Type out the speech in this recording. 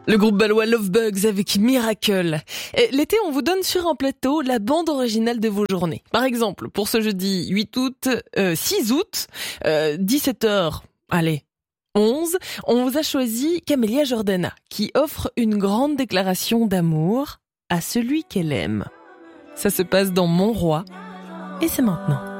Le groupe balois Love Bugs avec Miracle. Et l'été, on vous donne sur un plateau la bande originale de vos journées. Par exemple, pour ce jeudi 6 août, 17h, allez, 11, on vous a choisi Camélia Jordana, qui offre une grande déclaration d'amour à celui qu'elle aime. Ça se passe dans Mon Roi, et c'est maintenant.